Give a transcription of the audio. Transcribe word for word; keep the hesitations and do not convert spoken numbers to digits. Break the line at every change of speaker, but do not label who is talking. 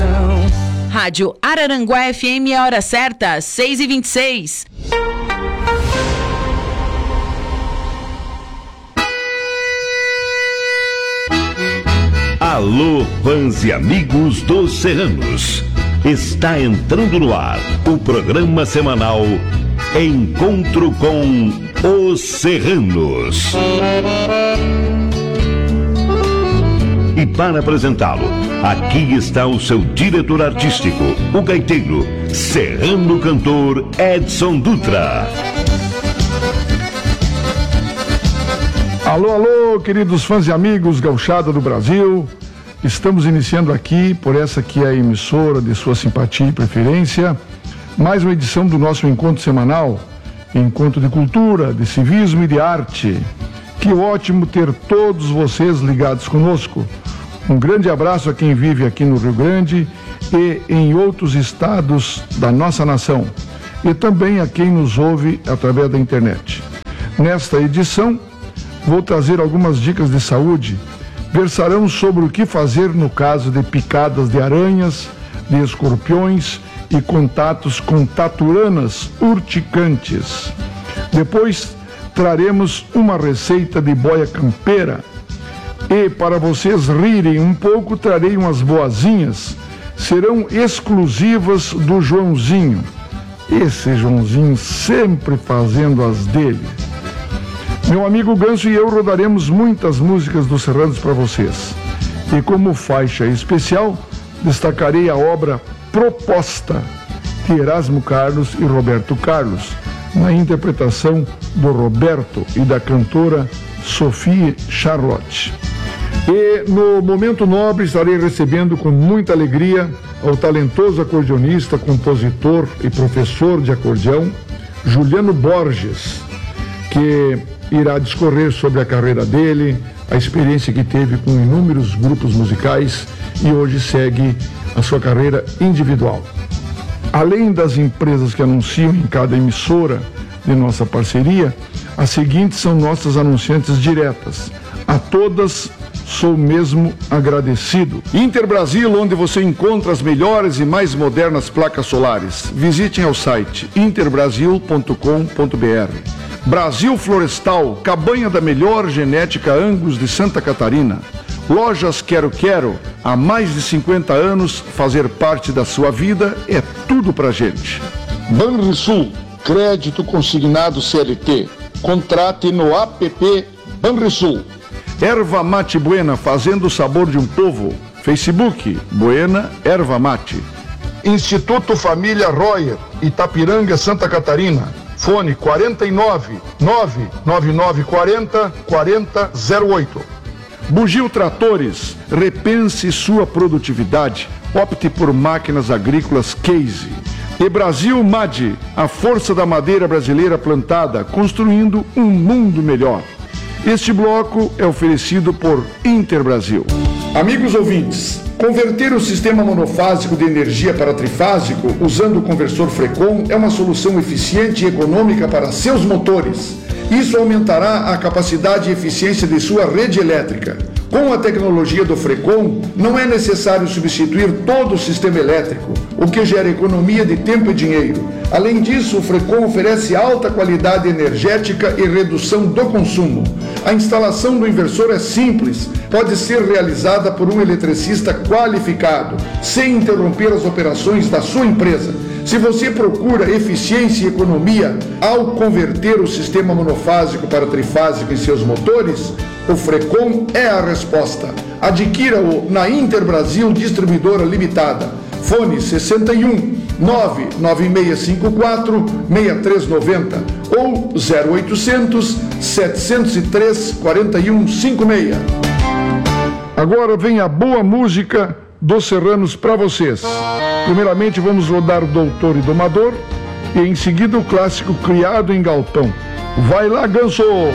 coração.
Rádio Araranguá F M, a hora certa, seis e vinte e seis.
Alô, fãs e amigos dos Serranos. Está entrando no ar o programa semanal Encontro com os Serranos. E para apresentá-lo, aqui está o seu diretor artístico, o gaiteiro, serrano cantor Edson Dutra.
Alô, alô, queridos fãs e amigos gauchada do Brasil. Estamos iniciando aqui, por essa que é a emissora de sua simpatia e preferência, mais uma edição do nosso encontro semanal, encontro de cultura, de civismo e de arte. Que ótimo ter todos vocês ligados conosco. Um grande abraço a quem vive aqui no Rio Grande e em outros estados da nossa nação, e também a quem nos ouve através da internet. Nesta edição, vou trazer algumas dicas de saúde. Versaremos sobre o que fazer no caso de picadas de aranhas, de escorpiões e contatos com taturanas urticantes. Depois, traremos uma receita de boia campeira. E, para vocês rirem um pouco, trarei umas boazinhas. Serão exclusivas do Joãozinho. Esse Joãozinho sempre fazendo as dele. Meu amigo Ganso e eu rodaremos muitas músicas dos Serranos para vocês. E como faixa especial, destacarei a obra Proposta, de Erasmo Carlos e Roberto Carlos, na interpretação do Roberto e da cantora Sophie Charlotte. E no Momento Nobre estarei recebendo com muita alegria ao talentoso acordeonista, compositor e professor de acordeão, Juliano Borges, que irá discorrer sobre a carreira dele, a experiência que teve com inúmeros grupos musicais e hoje segue a sua carreira individual. Além das empresas que anunciam em cada emissora de nossa parceria, as seguintes são nossas anunciantes diretas. A todas sou mesmo agradecido. Interbrasil, onde você encontra as melhores e mais modernas placas solares. Visitem ao site interbrasil ponto com ponto br. Brasil Florestal, cabanha da melhor genética Angus de Santa Catarina. Lojas Quero Quero, há mais de cinquenta anos, fazer parte da sua vida é tudo pra gente.
Banrisul, crédito consignado C L T. Contrate no app Banrisul.
Erva Mate Buena, fazendo o sabor de um povo. Facebook, Buena Erva Mate. Instituto Família Royer, Itapiranga, Santa Catarina. Fone quarenta e nove, nove nove nove quarenta, quarenta zero oito. Bugio Tratores, repense sua produtividade. Opte por máquinas agrícolas Case. E Brasil M A D, a força da madeira brasileira plantada, construindo um mundo melhor. Este bloco é oferecido por Interbrasil. Amigos ouvintes, converter o sistema monofásico de energia para trifásico usando o conversor Frecon é uma solução eficiente e econômica para seus motores. Isso aumentará a capacidade e eficiência de sua rede elétrica. Com a tecnologia do Frecon, não é necessário substituir todo o sistema elétrico, o que gera economia de tempo e dinheiro. Além disso, o Frecon oferece alta qualidade energética e redução do consumo. A instalação do inversor é simples, pode ser realizada por um eletricista qualificado, sem interromper as operações da sua empresa. Se você procura eficiência e economia ao converter o sistema monofásico para trifásico em seus motores, o Frecon é a resposta. Adquira-o na Interbrasil Distribuidora Limitada. Fone sessenta e um, nove nove seis cinco quatro, seis três nove zero ou zero oitocentos, setecentos e três, quarenta e um cinquenta e seis. Agora vem a boa música dos Serranos para vocês. Primeiramente vamos rodar o Doutor e Domador e em seguida o clássico Criado em Galpão. Vai lá, Ganso!